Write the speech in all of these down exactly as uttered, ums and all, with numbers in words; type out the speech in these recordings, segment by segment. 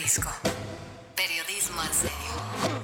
Jalisco. Periodismo en serio.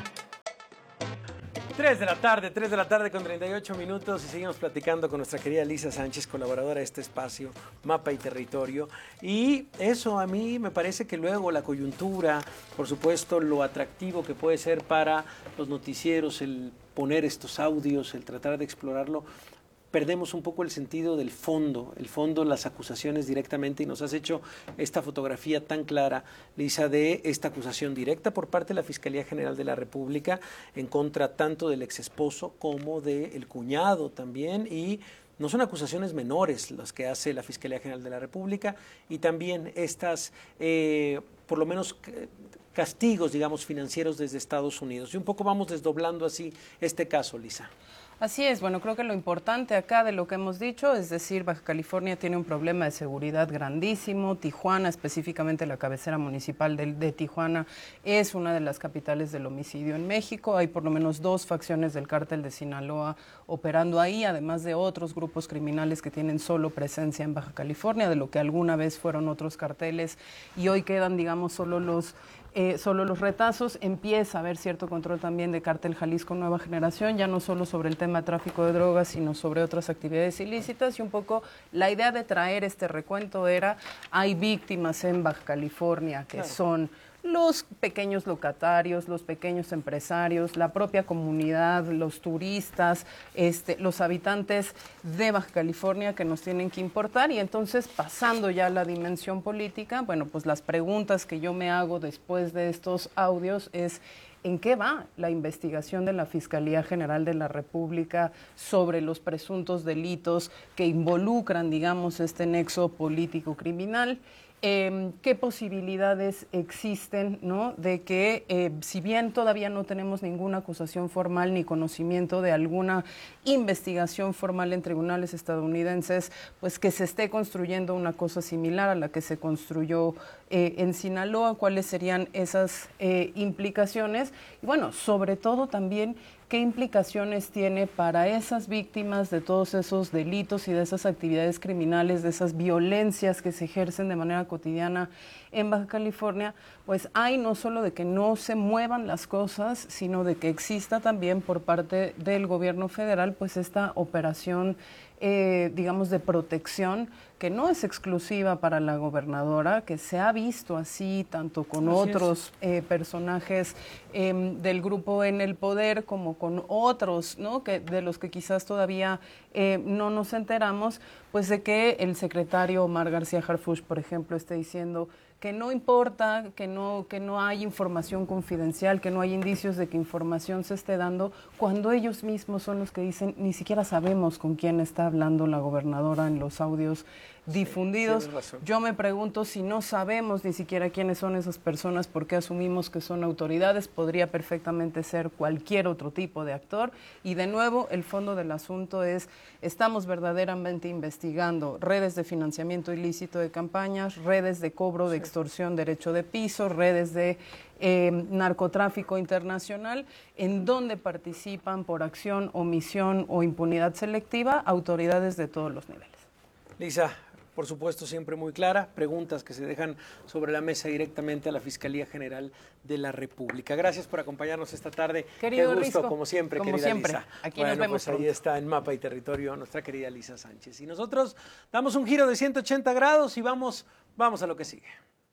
tres de la tarde, tres de la tarde con treinta y ocho minutos y seguimos platicando con nuestra querida Lisa Sánchez, colaboradora de este espacio, Mapa y Territorio. Y eso a mí me parece que luego la coyuntura, por supuesto, lo atractivo que puede ser para los noticieros, el poner estos audios, el tratar de explorarlo, perdemos un poco el sentido del fondo, el fondo, las acusaciones directamente, y nos has hecho esta fotografía tan clara, Lisa, de esta acusación directa por parte de la Fiscalía General de la República en contra tanto del exesposo como del cuñado también, y no son acusaciones menores las que hace la Fiscalía General de la República, y también estas, eh, por lo menos, castigos, digamos, financieros desde Estados Unidos. Y un poco vamos desdoblando así este caso, Lisa. Así es, bueno, creo que lo importante acá de lo que hemos dicho, es decir, Baja California tiene un problema de seguridad grandísimo, Tijuana, específicamente la cabecera municipal de, de Tijuana, es una de las capitales del homicidio en México, hay por lo menos dos facciones del cártel de Sinaloa operando ahí, además de otros grupos criminales que tienen solo presencia en Baja California, de lo que alguna vez fueron otros carteles, y hoy quedan, digamos, solo los... Eh, solo los retazos. Empieza a haber cierto control también de Cártel Jalisco Nueva Generación, ya no solo sobre el tema de tráfico de drogas, sino sobre otras actividades ilícitas, y un poco la idea de traer este recuento era, hay víctimas en Baja California que claro. son los pequeños locatarios, los pequeños empresarios, la propia comunidad, los turistas, este, los habitantes de Baja California que nos tienen que importar. Y entonces, pasando ya a la dimensión política, bueno, pues las preguntas que yo me hago después de estos audios es: ¿en qué va la investigación de la Fiscalía General de la República sobre los presuntos delitos que involucran, digamos, este nexo político-criminal? Eh, ¿Qué posibilidades existen, ¿no?, de que, eh, si bien todavía no tenemos ninguna acusación formal ni conocimiento de alguna investigación formal en tribunales estadounidenses, pues que se esté construyendo una cosa similar a la que se construyó eh, en Sinaloa? ¿Cuáles serían esas eh, implicaciones? Y bueno, sobre todo también, ¿qué implicaciones tiene para esas víctimas de todos esos delitos y de esas actividades criminales, de esas violencias que se ejercen de manera cotidiana en Baja California? Pues hay no solo de que no se muevan las cosas, sino de que exista también por parte del gobierno federal pues esta operación, eh, digamos, de protección, que no es exclusiva para la gobernadora, que se ha visto así tanto con así otros eh, personajes eh, del grupo en el poder como con otros, ¿no?, que de los que quizás todavía eh, no nos enteramos, pues de que el secretario Omar García Harfuch, por ejemplo, esté diciendo que no importa, que no, que no hay información confidencial, que no hay indicios de que información se esté dando, cuando ellos mismos son los que dicen, ni siquiera sabemos con quién está hablando la gobernadora en los audios difundidos. Sí, yo me pregunto, si no sabemos ni siquiera quiénes son esas personas, ¿por qué asumimos que son autoridades? Podría perfectamente ser cualquier otro tipo de actor. Y de nuevo, el fondo del asunto es, estamos verdaderamente investigando redes de financiamiento ilícito de campañas, redes de cobro de extorsión, derecho de piso, redes de eh, narcotráfico internacional, en donde participan por acción, omisión o impunidad selectiva autoridades de todos los niveles. Lisa, por supuesto, siempre muy clara, preguntas que se dejan sobre la mesa directamente a la Fiscalía General de la República. Gracias por acompañarnos esta tarde. Querido Qué gusto, Risco, como siempre, como querida siempre. Lisa. Aquí bueno, nos vemos pues pronto. Ahí está en Mapa y Territorio nuestra querida Lisa Sánchez. Y nosotros damos un giro de ciento ochenta grados y vamos, vamos a lo que sigue.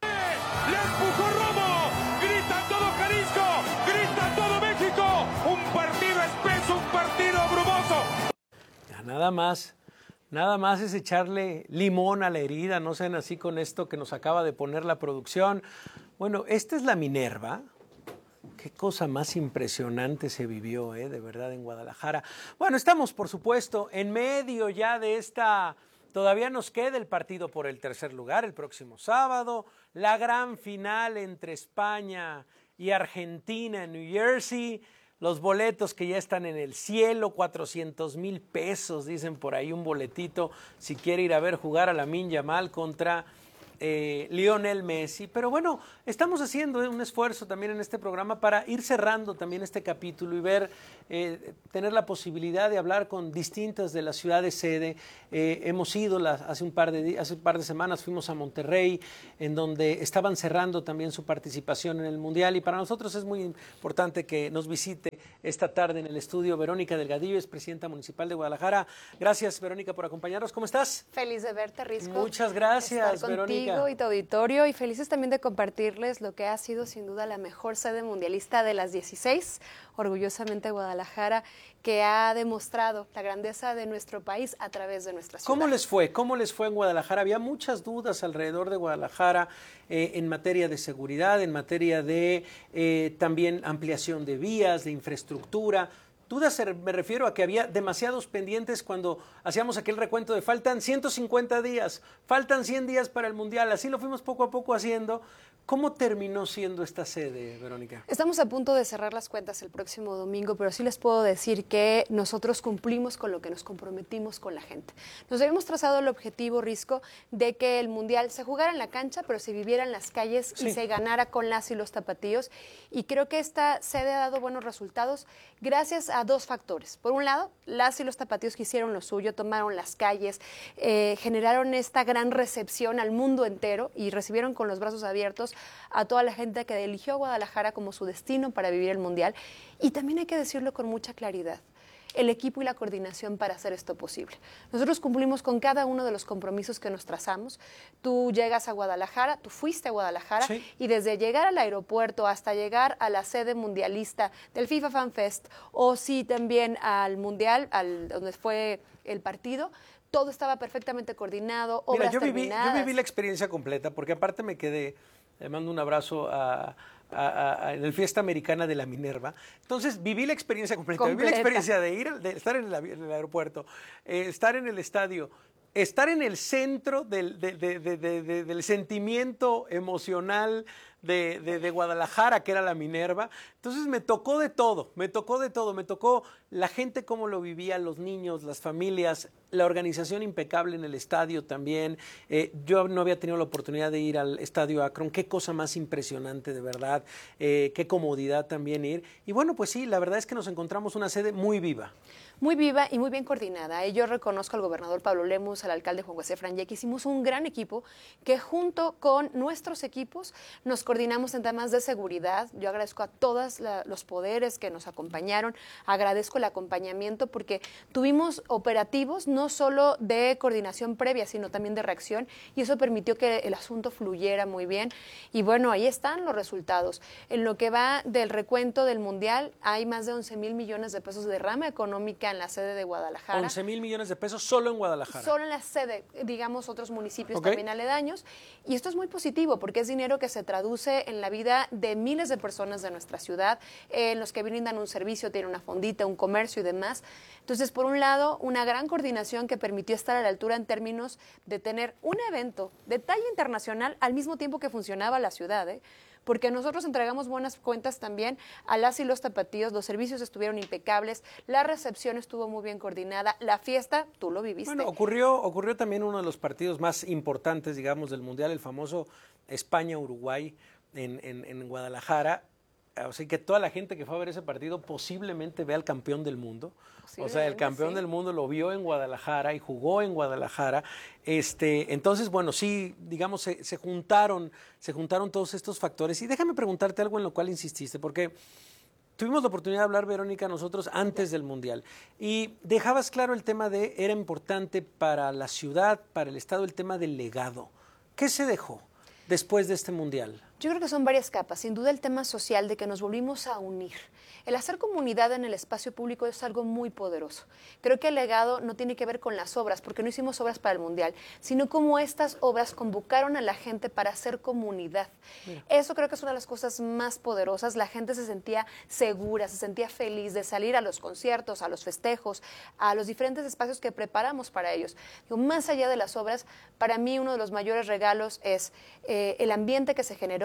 ¡Le empujó Romo! ¡Grita todo Jalisco! ¡Grita todo México! ¡Un partido espeso, un partido brumoso! Ya, nada más. Nada más es echarle limón a la herida, no sean así con esto que nos acaba de poner la producción. Bueno, esta es la Minerva. Qué cosa más impresionante se vivió, ¿eh? De verdad, en Guadalajara. Bueno, estamos, por supuesto, en medio ya de esta... Todavía nos queda el partido por el tercer lugar el próximo sábado, la gran final entre España y Argentina en New Jersey. Los boletos que ya están en el cielo, cuatrocientos mil pesos, dicen por ahí un boletito, si quiere ir a ver jugar a Lamine Yamal contra eh, Lionel Messi. Pero bueno, estamos haciendo un esfuerzo también en este programa para ir cerrando también este capítulo y ver, eh, tener la posibilidad de hablar con distintas de las ciudades sede. Eh, hemos ido las, hace, un par de, hace un par de semanas, fuimos a Monterrey, en donde estaban cerrando también su participación en el Mundial, y para nosotros es muy importante que nos visite esta tarde en el estudio Verónica Delgadillo, es presidenta municipal de Guadalajara. Gracias, Verónica, por acompañarnos. ¿Cómo estás? Feliz de verte, Risco. Muchas gracias, estar Verónica. Contigo y tu auditorio, y felices también de compartirles lo que ha sido sin duda la mejor sede mundialista de las dieciséis, orgullosamente Guadalajara, que ha demostrado la grandeza de nuestro país a través de nuestra ciudad. ¿Cómo les fue? ¿Cómo les fue en Guadalajara? Había muchas dudas alrededor de Guadalajara eh, en materia de seguridad, en materia de eh, también ampliación de vías, de infraestructura. Dudas, me refiero a que había demasiados pendientes cuando hacíamos aquel recuento de faltan ciento cincuenta días, faltan cien días para el Mundial, así lo fuimos poco a poco haciendo. ¿Cómo terminó siendo esta sede, Verónica? Estamos a punto de cerrar las cuentas el próximo domingo, pero sí les puedo decir que nosotros cumplimos con lo que nos comprometimos con la gente. Nos habíamos trazado el objetivo, Risco, de que el Mundial se jugara en la cancha, pero se viviera en las calles Sí. y se ganara con las y los tapatíos. Y creo que esta sede ha dado buenos resultados gracias a dos factores. Por un lado, las y los tapatíos que hicieron lo suyo, tomaron las calles, eh, generaron esta gran recepción al mundo entero y recibieron con los brazos abiertos a toda la gente que eligió Guadalajara como su destino para vivir el Mundial. Y también hay que decirlo con mucha claridad, el equipo y la coordinación para hacer esto posible. Nosotros cumplimos con cada uno de los compromisos que nos trazamos. Tú llegas a Guadalajara, tú fuiste a Guadalajara, Sí. y desde llegar al aeropuerto hasta llegar a la sede mundialista del FIFA Fan Fest, o sí también al Mundial, al, donde fue el partido, todo estaba perfectamente coordinado, Mira, obras yo viví, terminadas. yo viví la experiencia completa, porque aparte me quedé, le mando un abrazo a, a, a, en el Fiesta Americana de la Minerva. Entonces viví la experiencia completa, viví la Completa. experiencia de ir, de estar en el, avi- en el aeropuerto, eh, estar en el estadio, estar en el centro del, de- de- de- de- de- del sentimiento emocional de, de- de Guadalajara, que era la Minerva. Entonces me tocó de todo, me tocó de todo, me tocó la gente cómo lo vivía, los niños, las familias, la organización impecable en el estadio también. Eh, yo no había tenido la oportunidad de ir al estadio Akron, qué cosa más impresionante de verdad, eh, qué comodidad también ir. Y bueno, pues sí, la verdad es que nos encontramos una sede muy viva. Muy viva y muy bien coordinada. Y yo reconozco al gobernador Pablo Lemus, al alcalde Juan José Frangé, que hicimos un gran equipo que junto con nuestros equipos nos coordinamos en temas de seguridad. Yo agradezco a todos la, los poderes que nos acompañaron, agradezco el acompañamiento porque tuvimos operativos no solo de coordinación previa, sino también de reacción, y eso permitió que el asunto fluyera muy bien. Y bueno, ahí están los resultados. En lo que va del recuento del Mundial, hay más de once mil millones de pesos de derrama económica en la sede de Guadalajara. once mil millones de pesos solo en Guadalajara. Solo en la sede, digamos, otros municipios Ok. también aledaños. Y esto es muy positivo porque es dinero que se traduce en la vida de miles de personas de nuestra ciudad, eh, en los que brindan un servicio, tienen una fondita, un comercio y demás. Entonces, por un lado, una gran coordinación que permitió estar a la altura en términos de tener un evento de talla internacional al mismo tiempo que funcionaba la ciudad, ¿eh? Porque nosotros entregamos buenas cuentas también a las y los tapatíos, los servicios estuvieron impecables, la recepción estuvo muy bien coordinada, la fiesta, tú lo viviste. Bueno, ocurrió, ocurrió también uno de los partidos más importantes, digamos, del Mundial, el famoso España-Uruguay en, en, en Guadalajara. O sea, que toda la gente que fue a ver ese partido posiblemente vea al campeón del mundo. O sea, el campeón sí. del mundo lo vio en Guadalajara y jugó en Guadalajara. Este, entonces, bueno, sí, digamos, se, se juntaron, se juntaron todos estos factores. Y déjame preguntarte algo en lo cual insististe, porque tuvimos la oportunidad de hablar, Verónica, nosotros antes del Mundial. Y dejabas claro el tema de, era importante para la ciudad, para el Estado, el tema del legado. ¿Qué se dejó después de este Mundial? Yo creo que son varias capas. Sin duda el tema social de que nos volvimos a unir. El hacer comunidad en el espacio público es algo muy poderoso. Creo que el legado no tiene que ver con las obras, porque no hicimos obras para el Mundial, sino cómo estas obras convocaron a la gente para hacer comunidad. Mira. Eso creo que es una de las cosas más poderosas. La gente se sentía segura, se sentía feliz de salir a los conciertos, a los festejos, a los diferentes espacios que preparamos para ellos. Digo, más allá de las obras, para mí uno de los mayores regalos es eh, el ambiente que se generó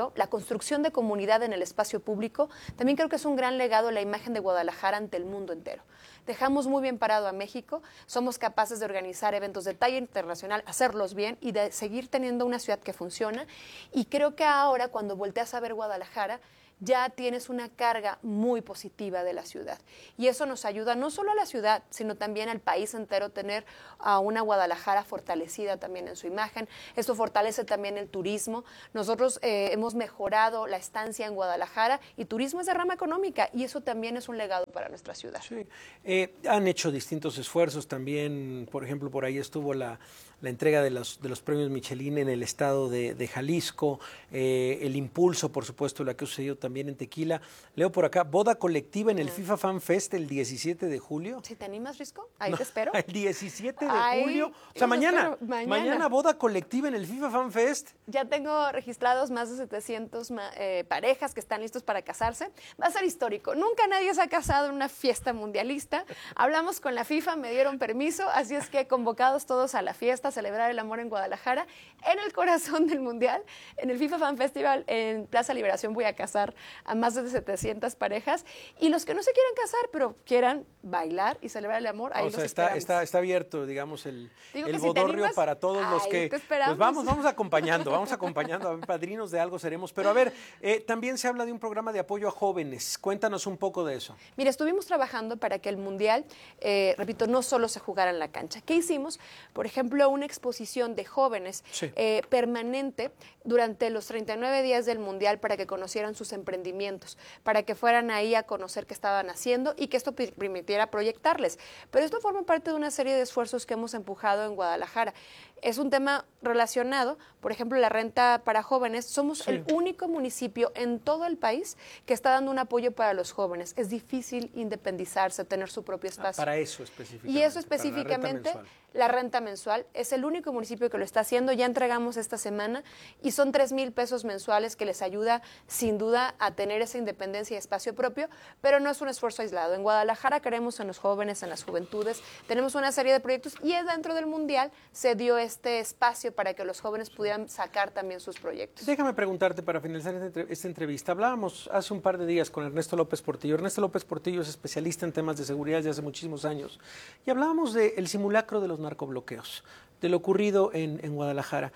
empleo, la construcción de comunidad en el espacio público. También creo que es un gran legado la imagen de Guadalajara ante el mundo entero. Dejamos muy bien parado a México, somos capaces de organizar eventos de talla internacional, hacerlos bien y de seguir teniendo una ciudad que funciona. Y creo que ahora, cuando volteas a ver Guadalajara, ya tienes una carga muy positiva de la ciudad. Y eso nos ayuda no solo a la ciudad, sino también al país entero tener a una Guadalajara fortalecida también en su imagen. Esto fortalece también el turismo. Nosotros eh, hemos mejorado la estancia en Guadalajara y turismo es de rama económica y eso también es un legado para nuestra ciudad. Sí, eh, han hecho distintos esfuerzos también, por ejemplo, por ahí estuvo la, la entrega de los, de los premios Michelin en el estado de, de Jalisco, eh, el impulso, por supuesto, lo que ha sucedido también en Tequila. Leo por acá, boda colectiva en el FIFA Fan Fest el diecisiete de julio. ¿Si te animas, Risco? Ahí No, te espero. El diecisiete de Ahí, julio. O sea, mañana, mañana. mañana boda colectiva en el FIFA Fan Fest. Ya tengo registrados más de setecientos eh, parejas que están listos para casarse. Va a ser histórico. Nunca nadie se ha casado en una fiesta mundialista. Hablamos con la FIFA, me dieron permiso, así es que convocados todos a la fiesta, a celebrar el amor en Guadalajara, en el corazón del Mundial, en el FIFA Fan Festival, en Plaza Liberación voy a casar a más de setecientas parejas. Y los que no se quieran casar, pero quieran bailar y celebrar el amor, ahí O los sea, está, esperamos. está, está abierto, digamos, el, Digo el que si te bodorrio animas, para todos los ahí que... te esperamos. Pues vamos, vamos acompañando, vamos acompañando, a ver, padrinos de algo seremos. Pero a ver, eh, también se habla de un programa de apoyo a jóvenes. Cuéntanos un poco de eso. Mira, estuvimos trabajando para que el Mundial, eh, repito, no solo se jugara en la cancha. ¿Qué hicimos? Por ejemplo, una exposición de jóvenes Sí. eh, permanente durante los treinta y nueve días del Mundial para que conocieran sus emprendimientos, para que fueran ahí a conocer qué estaban haciendo y que esto permitiera proyectarles. Pero esto forma parte de una serie de esfuerzos que hemos empujado en Guadalajara. Es un tema relacionado, por ejemplo, la renta para jóvenes. Somos Sí. el único municipio en todo el país que está dando un apoyo para los jóvenes. Es difícil independizarse, tener su propio espacio. Para eso específicamente. Y eso para la renta específicamente, mensual. la renta mensual, es el único municipio que lo está haciendo, ya entregamos esta semana y son tres mil pesos mensuales que les ayuda sin duda a tener esa independencia y espacio propio, pero no es un esfuerzo aislado. En Guadalajara queremos en los jóvenes, en las juventudes, tenemos una serie de proyectos y dentro del Mundial se dio este espacio para que los jóvenes pudieran sacar también sus proyectos. Déjame preguntarte para finalizar esta entre- esta entrevista. Hablábamos hace un par de días con Ernesto López Portillo. Ernesto López Portillo es especialista en temas de seguridad desde hace muchísimos años. Y hablábamos del simulacro de los narcobloqueos, de lo ocurrido en, en Guadalajara.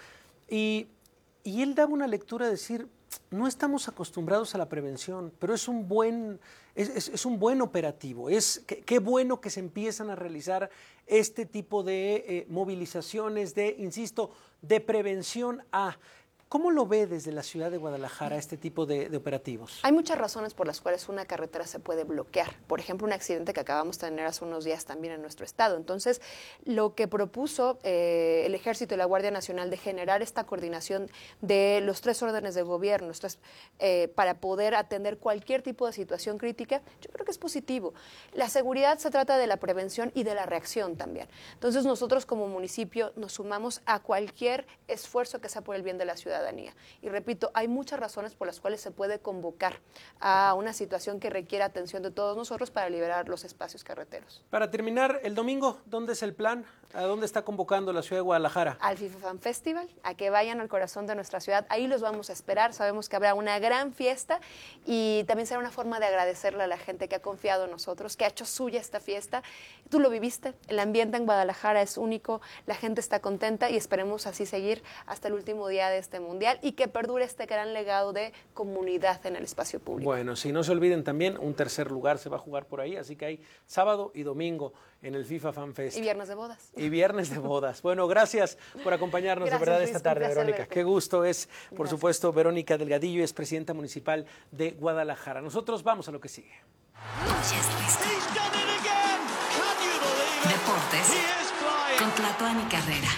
Y, y él daba una lectura de decir, no estamos acostumbrados a la prevención, pero es un buen, es, es, es un buen operativo. Es, qué, qué bueno que se empiezan a realizar este tipo de eh, movilizaciones, de, insisto, de prevención a... ¿Cómo lo ve desde la ciudad de Guadalajara este tipo de, de operativos? Hay muchas razones por las cuales una carretera se puede bloquear. Por ejemplo, un accidente que acabamos de tener hace unos días también en nuestro estado. Entonces, lo que propuso eh, el Ejército y la Guardia Nacional de generar esta coordinación de los tres órdenes de gobierno tres, eh, para poder atender cualquier tipo de situación crítica, yo creo que es positivo. La seguridad se trata de la prevención y de la reacción también. Entonces, nosotros como municipio nos sumamos a cualquier esfuerzo que sea por el bien de la ciudad. Y repito, hay muchas razones por las cuales se puede convocar a una situación que requiere atención de todos nosotros para liberar los espacios carreteros. Para terminar, el domingo, ¿dónde es el plan? ¿A dónde está convocando la ciudad de Guadalajara? Al FIFA Fan Festival, a que vayan al corazón de nuestra ciudad. Ahí los vamos a esperar. Sabemos que habrá una gran fiesta y también será una forma de agradecerle a la gente que ha confiado en nosotros, que ha hecho suya esta fiesta. Tú lo viviste, el ambiente en Guadalajara es único, la gente está contenta y esperemos así seguir hasta el último día de este mundial y que perdure este gran legado de comunidad en el espacio público. Bueno, si no se olviden también, un tercer lugar se va a jugar por ahí, así que hay sábado y domingo en el FIFA Fan Fest. Y viernes de bodas. Y viernes de bodas. Bueno, gracias por acompañarnos Gracias, de verdad Luis, esta un tarde, placer Verónica. verte. Qué gusto es, por Gracias. supuesto, Verónica Delgadillo, es presidenta municipal de Guadalajara. Nosotros vamos a lo que sigue. Ya es listo. Deportes con Tlatuani Carrera.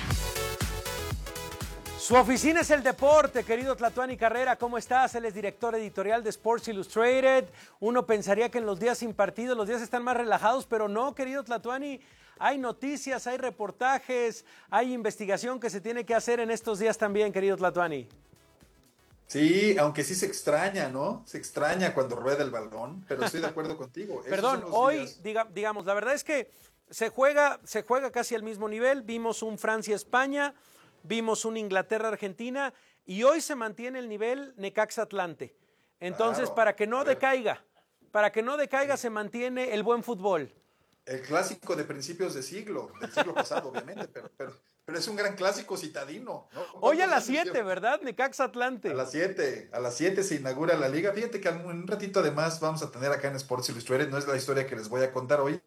Su oficina es el deporte, querido Tlatuani Carrera. ¿Cómo estás? Él es director editorial de Sports Illustrated. Uno pensaría que en los días sin partido los días están más relajados, pero no, querido Tlatuani. Hay noticias, hay reportajes, hay investigación que se tiene que hacer en estos días también, querido Tlatuani. Sí, aunque sí se extraña, ¿no? Se extraña cuando rueda el balón, pero estoy de acuerdo contigo. Esos Perdón, son los hoy, días. diga, digamos, la verdad es que se juega, se juega casi al mismo nivel. Vimos un Francia-España, vimos un Inglaterra-Argentina y hoy se mantiene el nivel Necaxa Atlante. Entonces, Claro. para que no decaiga, para que no decaiga, se mantiene el buen fútbol. El clásico de principios de siglo, del siglo pasado, obviamente, pero, pero, pero es un gran clásico citadino, ¿no? Hoy a las ¿Cuántos años siete, lleva? ¿verdad? Necaxa Atlante. A las siete, a las siete se inaugura la liga. Fíjate que en un ratito además vamos a tener acá en Sports Illustrated, no es la historia que les voy a contar hoy,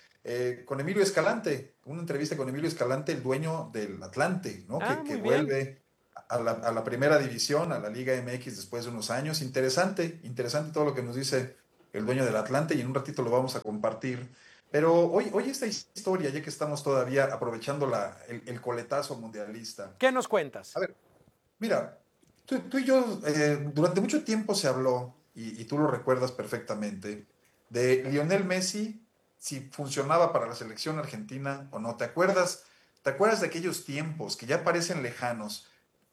eh, con Emilio Escalante, una entrevista con Emilio Escalante, el dueño del Atlante, ¿no? Ah, que que muy bien. vuelve a la, a la primera división, a la Liga M X después de unos años. Interesante, interesante todo lo que nos dice el dueño del Atlante y en un ratito lo vamos a compartir. Pero hoy, hoy esta historia, ya que estamos todavía aprovechando la, el, el coletazo mundialista. ¿Qué nos cuentas? A ver, mira, tú, tú y yo, eh, durante mucho tiempo se habló, y, y tú lo recuerdas perfectamente, de Lionel Messi, si funcionaba para la selección argentina o no. ¿Te acuerdas? ¿Te acuerdas de aquellos tiempos que ya parecen lejanos?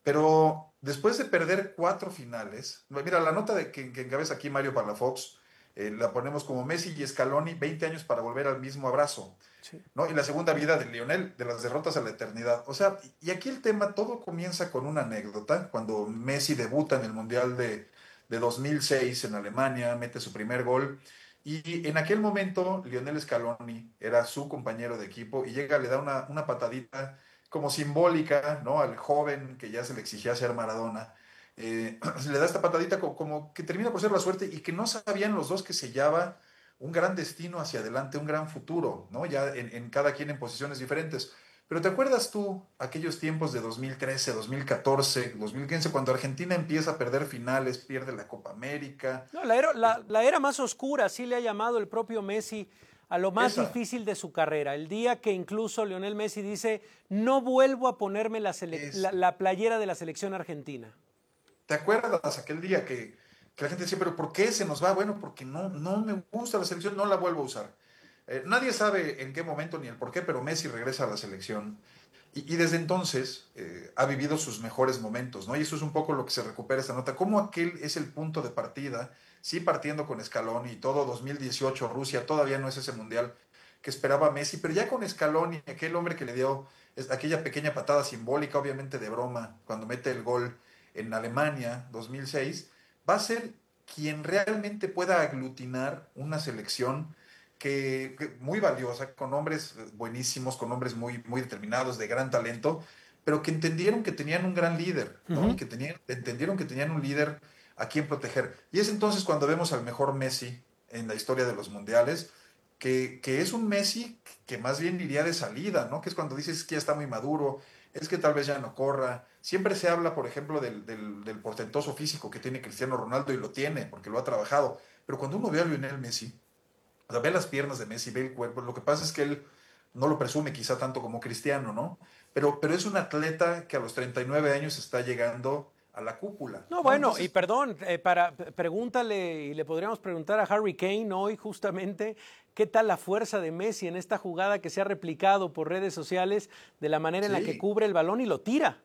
Pero después de perder cuatro finales, mira, la nota de que, que encabeza aquí Mario Palafox, eh, la ponemos como Messi y Scaloni, veinte años para volver al mismo abrazo. Sí. ¿No? Y la segunda vida de Lionel, de las derrotas a la eternidad. O sea, y aquí el tema, todo comienza con una anécdota, cuando Messi debuta en el Mundial de, de dos mil seis en Alemania, mete su primer gol, y en aquel momento Lionel Scaloni era su compañero de equipo, y llega, le da una, una patadita como simbólica, ¿no? Al joven que ya se le exigía ser Maradona. Eh, le da esta patadita como, como que termina por ser la suerte, y que no sabían los dos que sellaba un gran destino hacia adelante, un gran futuro, ¿no? Ya en, en cada quien en posiciones diferentes. Pero ¿te acuerdas tú aquellos tiempos de dos mil trece, dos mil catorce, dos mil quince, cuando Argentina empieza a perder finales, pierde la Copa América? No, la, era, la, la era más oscura, así le ha llamado el propio Messi a lo más Esa. difícil de su carrera. El día que incluso Lionel Messi dice, no vuelvo a ponerme la, sele- Es- la, la playera de la selección argentina. ¿Te acuerdas aquel día que, que la gente decía, pero ¿por qué se nos va? Bueno, porque no, no me gusta la selección, no la vuelvo a usar. Eh, nadie sabe en qué momento ni el por qué, pero Messi regresa a la selección. Y, y desde entonces eh, ha vivido sus mejores momentos, ¿no? Y eso es un poco lo que se recupera esta nota. Cómo aquel es el punto de partida, sí partiendo con Scaloni y todo dos mil dieciocho, Rusia, todavía no es ese mundial que esperaba Messi, pero ya con Scaloni, aquel hombre que le dio es, aquella pequeña patada simbólica, obviamente de broma, cuando mete el gol en Alemania, dos mil seis, va a ser quien realmente pueda aglutinar una selección que, que muy valiosa, con hombres buenísimos, con hombres muy, muy determinados, de gran talento, pero que entendieron que tenían un gran líder, ¿no? Ujú. Y que tenían, entendieron que tenían un líder a quien proteger. Y es entonces cuando vemos al mejor Messi en la historia de los mundiales, que, que es un Messi que más bien iría de salida, ¿no? Que es cuando dices que ya está muy maduro, es que tal vez ya no corra. Siempre se habla, por ejemplo, del, del, del portentoso físico que tiene Cristiano Ronaldo, y lo tiene, porque lo ha trabajado. Pero cuando uno ve a Lionel Messi, o sea, ve las piernas de Messi, ve el cuerpo, lo que pasa es que él no lo presume quizá tanto como Cristiano, ¿no? Pero, pero es un atleta que a los treinta y nueve años está llegando a la cúpula. No, bueno, Entonces, y perdón, eh, para, pregúntale, y le podríamos preguntar a Harry Kane hoy justamente, ¿qué tal la fuerza de Messi en esta jugada que se ha replicado por redes sociales de la manera en la Sí. que cubre el balón y lo tira?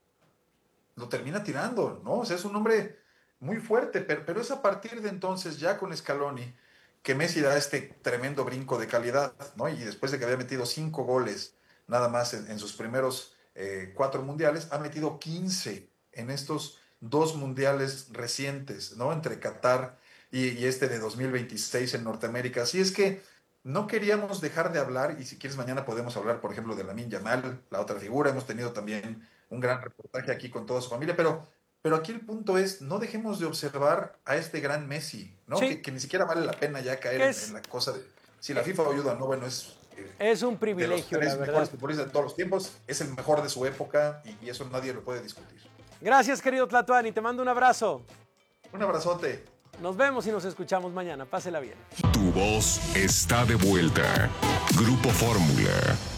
lo termina tirando, ¿no? O sea, es un hombre muy fuerte, pero, pero es a partir de entonces, ya con Scaloni, que Messi da este tremendo brinco de calidad, ¿no? Y después de que había metido cinco goles nada más en, en sus primeros eh, cuatro mundiales, ha metido quince en estos dos mundiales recientes, ¿no? Entre Qatar y, y este de dos mil veintiséis en Norteamérica. Así es que no queríamos dejar de hablar, y si quieres mañana podemos hablar, por ejemplo, de Lamine Yamal, la otra figura. Hemos tenido también un gran reportaje aquí con toda su familia, pero, pero aquí el punto es, no dejemos de observar a este gran Messi, ¿no? Sí. Que, que ni siquiera vale la pena ya caer en, Es- en la cosa de si la FIFA ayuda o no. Bueno, es... eh, Es un de los privilegio, tres la mejores verdad. futbolistas de todos los tiempos, es el mejor de su época, y, y eso nadie lo puede discutir. Gracias, querido Tlatuani, te mando un abrazo. Un abrazote. Nos vemos y nos escuchamos mañana. Pásela bien. Tu voz está de vuelta. Grupo Fórmula.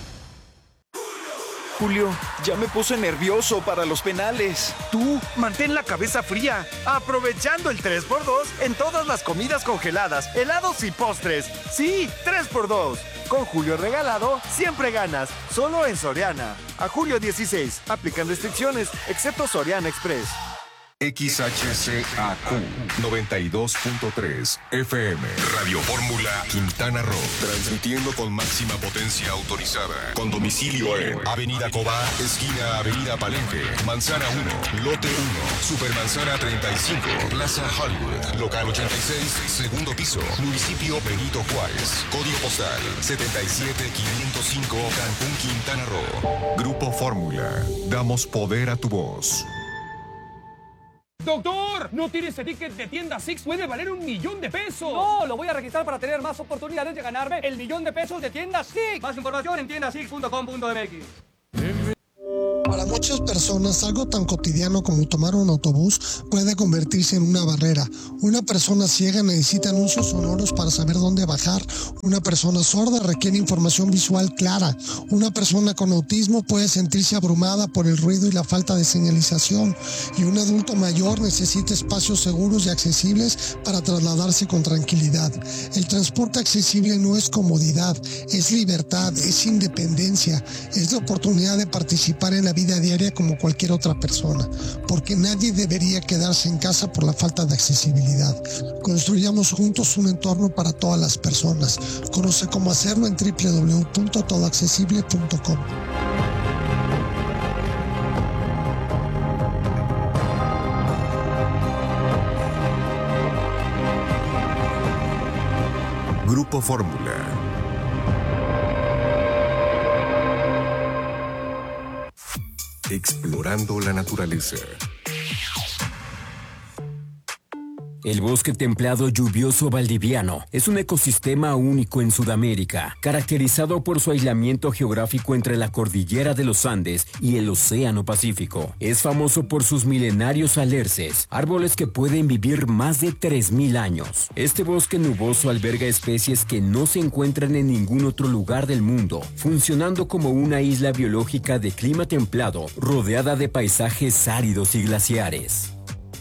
Julio, ya me puse nervioso para los penales. Tú, mantén la cabeza fría, aprovechando el tres por dos en todas las comidas congeladas, helados y postres. Sí, tres por dos. Con Julio regalado, siempre ganas. Solo en Soriana. A julio dieciséis, aplican restricciones, excepto Soriana Express. X H C A Q noventa y dos punto tres F M. Radio Fórmula Quintana Roo. Transmitiendo con máxima potencia autorizada. Con domicilio en Avenida Cobá, esquina Avenida Palenque, Manzana uno, Lote uno, Supermanzana treinta y cinco, Plaza Hollywood, Local ochenta y seis, segundo piso, Municipio Benito Juárez. Código postal setenta y siete quinientos cinco, Cancún, Quintana Roo. Grupo Fórmula. Damos poder a tu voz. ¡Doctor! ¿No tienes ese ticket de tienda Six? ¡Puede valer un millón de pesos! No, lo voy a registrar para tener más oportunidades de ganarme el millón de pesos de tienda Six. Más información en tienda six punto com punto m x. Para muchas personas, algo tan cotidiano como tomar un autobús puede convertirse en una barrera. Una persona ciega necesita anuncios sonoros para saber dónde bajar. Una persona sorda requiere información visual clara. Una persona con autismo puede sentirse abrumada por el ruido y la falta de señalización. Y un adulto mayor necesita espacios seguros y accesibles para trasladarse con tranquilidad. El transporte accesible no es comodidad, es libertad, es independencia, es la oportunidad de participar en la vida diaria como cualquier otra persona, porque nadie debería quedarse en casa por la falta de accesibilidad. Construyamos juntos un entorno para todas las personas. Conoce cómo hacerlo en doble u doble u doble u punto todo accesible punto com. Grupo Fórmula. Explorando la naturaleza. El bosque templado lluvioso valdiviano es un ecosistema único en Sudamérica, caracterizado por su aislamiento geográfico entre la cordillera de los Andes y el Océano Pacífico. Es famoso por sus milenarios alerces, árboles que pueden vivir más de tres mil años. Este bosque nuboso alberga especies que no se encuentran en ningún otro lugar del mundo, funcionando como una isla biológica de clima templado, rodeada de paisajes áridos y glaciares.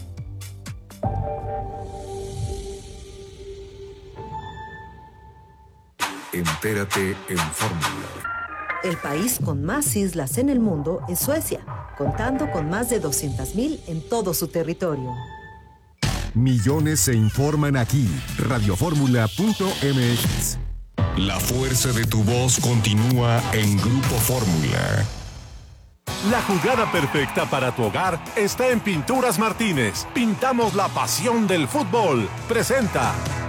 Entérate en Fórmula. El país con más islas en el mundo es Suecia, contando con más de doscientas mil en todo su territorio. Millones se informan aquí. radio fórmula punto m x. La fuerza de tu voz continúa en Grupo Fórmula. La jugada perfecta para tu hogar está en Pinturas Martínez. Pintamos la pasión del fútbol. Presenta.